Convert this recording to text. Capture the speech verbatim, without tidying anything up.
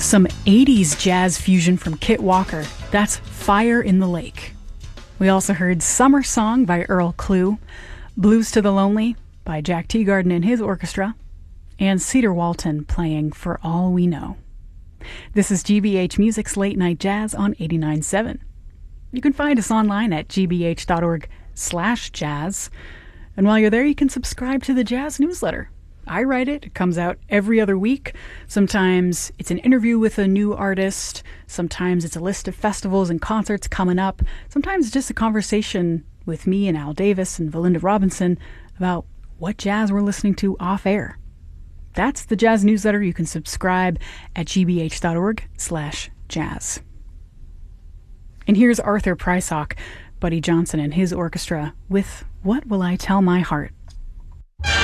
Some eighties jazz fusion from Kit Walker. That's Fire in the Lake. We also heard Summer Song by Earl Klugh, Blues to the Lonely by Jack Teagarden and his orchestra, and Cedar Walton playing For All We Know. This is G B H Music's Late Night Jazz on eighty-nine point seven. You can find us online at gbh.org slash jazz. And while you're there, you can subscribe to the Jazz newsletter. I write it. It comes out every other week. Sometimes it's an interview with a new artist. Sometimes it's a list of festivals and concerts coming up. Sometimes it's just a conversation with me and Al Davis and Valinda Robinson about what jazz we're listening to off air. That's the Jazz newsletter. You can subscribe at gbh.org slash jazz. And here's Arthur Prysock, Buddy Johnson and his orchestra with What Will I Tell My Heart?